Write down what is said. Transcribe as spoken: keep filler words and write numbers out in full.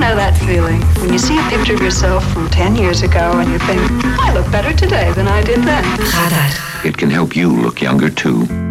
know that feeling when you see a picture of yourself from ten years ago and you think, I look better today than I did then. Radar. It can help you look younger too.